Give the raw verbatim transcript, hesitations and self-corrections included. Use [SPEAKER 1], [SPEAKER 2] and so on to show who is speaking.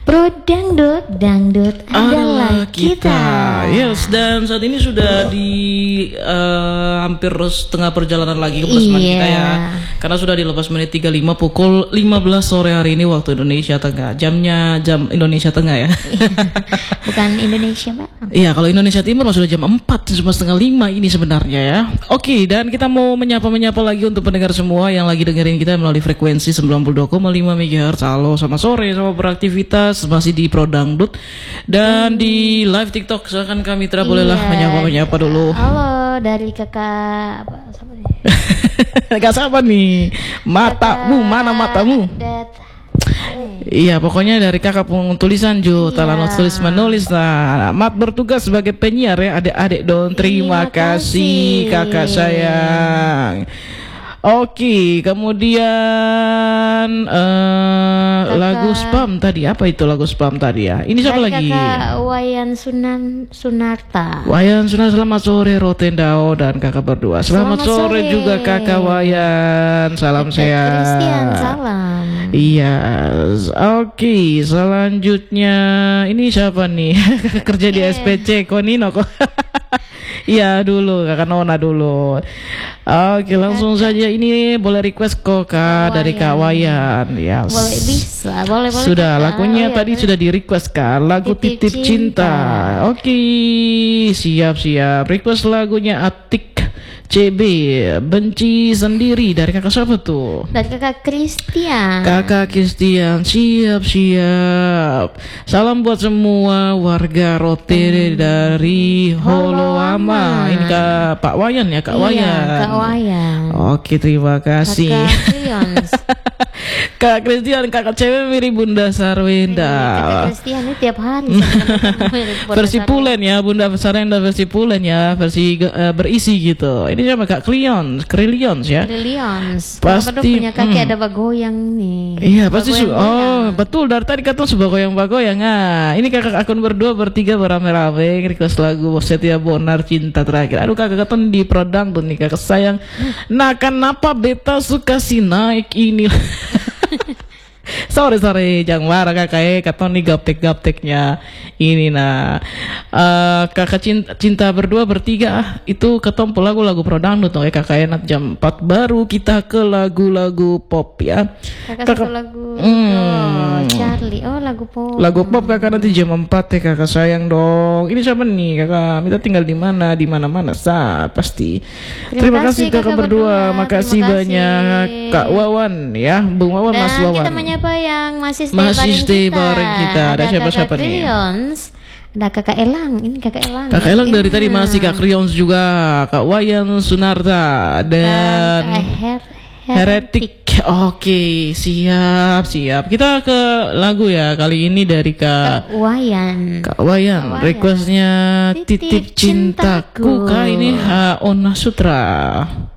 [SPEAKER 1] Bro dangdut, dangdut adalah kita.
[SPEAKER 2] Yes, dan saat ini sudah di uh, hampir setengah perjalanan lagi ke pelepasan
[SPEAKER 1] Iya.
[SPEAKER 2] kita ya. Karena sudah dilepas menit tiga puluh lima pukul lima belas sore hari ini waktu Indonesia Tengah. Jamnya jam Indonesia Tengah ya.
[SPEAKER 1] Bukan Indonesia, Pak.
[SPEAKER 2] Iya, kalau Indonesia Timur sudah jam empat, cuma setengah lima ini sebenarnya ya. Oke, dan kita mau menyapa-menyapa lagi untuk pendengar semua yang lagi dengerin kita melalui frekuensi sembilan puluh dua koma lima megahertz. Halo, selamat sore, selamat beraktivitas, masih di Pro Dangdut. Dan hmm. di live TikTok, silakan kami Mitra, bolehlah
[SPEAKER 1] Iya.
[SPEAKER 2] menyapa-menyapa dulu.
[SPEAKER 1] Halo, dari kakak apa siapa nih?
[SPEAKER 2] Kakak siapa nih? Matamu,
[SPEAKER 1] Kakak
[SPEAKER 2] mana matamu?
[SPEAKER 1] Dat.
[SPEAKER 2] Iya, pokoknya dari kakak tulisan Jo,
[SPEAKER 1] Iya.
[SPEAKER 2] Talanot tulis menulis. Nah, Mat bertugas sebagai penyiar ya, adik-adik dong. Terima
[SPEAKER 1] Terima
[SPEAKER 2] kasih
[SPEAKER 1] kasih.
[SPEAKER 2] kakak sayang. Oke, kemudian uh,
[SPEAKER 1] Kakak-
[SPEAKER 2] lagu spam tadi, apa itu lagu spam tadi ya? Ini siapa
[SPEAKER 1] Dari
[SPEAKER 2] lagi?
[SPEAKER 1] kakak Wayan Sunan Sunarta.
[SPEAKER 2] Wayan sudah selamat sore Rotendao dan kakak berdua. Selamat,
[SPEAKER 1] Selamat
[SPEAKER 2] sore.
[SPEAKER 1] sore.
[SPEAKER 2] juga kakak Wayan. Salam
[SPEAKER 1] Kakak
[SPEAKER 2] sehat.
[SPEAKER 1] Christian, salam.
[SPEAKER 2] Iya, oke. Selanjutnya ini siapa nih? Kerja di
[SPEAKER 1] Eh.
[SPEAKER 2] S P C Konino kok. Iya dulu, kakak Nona dulu. Oke, langsung saja ini boleh request kok kak dari Kak Wayan. Ya.
[SPEAKER 1] Boleh bisa, boleh boleh.
[SPEAKER 2] Sudah,
[SPEAKER 1] Kakak.
[SPEAKER 2] lagunya
[SPEAKER 1] Oh, iya,
[SPEAKER 2] tadi
[SPEAKER 1] boleh.
[SPEAKER 2] sudah di request kan, lagu
[SPEAKER 1] Titip
[SPEAKER 2] Titip Cinta.
[SPEAKER 1] Cinta.
[SPEAKER 2] Oke, siap-siap. Request lagunya Atik C B, Benci Sendiri dari kakak siapa tuh?
[SPEAKER 1] Dari kakak Christian.
[SPEAKER 2] Kakak Christian, siap-siap. Salam buat semua warga Rote dari Holoama. Ini Kak Pak Wayan ya, Kak
[SPEAKER 1] Iya,
[SPEAKER 2] Wayan.
[SPEAKER 1] Kak Wayan.
[SPEAKER 2] Oke, terima kasih.
[SPEAKER 1] Kakak Trions.
[SPEAKER 2] Kak Christian, kakak cewek mirip Bunda Sarwenda.
[SPEAKER 1] Kakak Christian ini tiap hari sama
[SPEAKER 2] Versi pulen ya, Bunda Sarwenda versi pulen ya, versi eh, berisi gitu. Ini siapa Kak Cleon, Krilions ya?
[SPEAKER 1] Trillions.
[SPEAKER 2] Pasti,
[SPEAKER 1] Pasti punya kaki
[SPEAKER 2] hmm.
[SPEAKER 1] ada bagoyang nih.
[SPEAKER 2] Iya pasti su- oh
[SPEAKER 1] Bagoyang-goyang.
[SPEAKER 2] betul, dari tadi kata suka goyang-goyang. Nah, ini kakak akun berdua bertiga beramai-ramai request lagu Setia Bonar Cinta Terakhir. Aduh kakak kata di Prodang tuh nih kakak sayang. Nah kenapa beta suka si naik ini? Sorry sorry, jangan marah kakak eh, kata nih gaptek-gapteknya ini nah uh, kakak cinta, cinta berdua bertiga ah, itu ketompo lagu-lagu Prodang tuh eh kakak enak jam empat baru kita ke lagu-lagu pop ya.
[SPEAKER 1] Kakak satu lagu
[SPEAKER 2] Hmm.
[SPEAKER 1] oh, Charlie. Oh lagu pop.
[SPEAKER 2] Lagu pop kakak nanti jam empat ya kakak sayang dong. Ini siapa nih kakak? Minta tinggal di mana? Di mana-mana saat pasti. Terima,
[SPEAKER 1] Terima
[SPEAKER 2] kasih
[SPEAKER 1] kasih,
[SPEAKER 2] kakak,
[SPEAKER 1] kakak
[SPEAKER 2] berdua.
[SPEAKER 1] berdua.
[SPEAKER 2] Makasih
[SPEAKER 1] Terima
[SPEAKER 2] banyak
[SPEAKER 1] kasih.
[SPEAKER 2] Kak Wawan ya, Bung Wawan,
[SPEAKER 1] Dan
[SPEAKER 2] Mas Wawan.
[SPEAKER 1] kita menyapa yang masih stay
[SPEAKER 2] Masih
[SPEAKER 1] bareng
[SPEAKER 2] stay
[SPEAKER 1] kita.
[SPEAKER 2] bareng kita. Ada siapa-siapa
[SPEAKER 1] kakak
[SPEAKER 2] nih?
[SPEAKER 1] Trillions. Ada kakak Elang. Ini kakak Elang.
[SPEAKER 2] Kakak Elang dari
[SPEAKER 1] Iya.
[SPEAKER 2] tadi masih Kak Krions juga, Kak Wayan Sunarta dan
[SPEAKER 1] Kakak Her
[SPEAKER 2] Heretik. Oke, siap siap. Kita ke lagu ya kali ini dari Kak
[SPEAKER 1] Wayan.
[SPEAKER 2] Kak Wayan,
[SPEAKER 1] Kak Wayan.
[SPEAKER 2] requestnya
[SPEAKER 1] Titip
[SPEAKER 2] Titip Cintaku.
[SPEAKER 1] Cintaku.
[SPEAKER 2] Kak ini Ha Ona Sutra.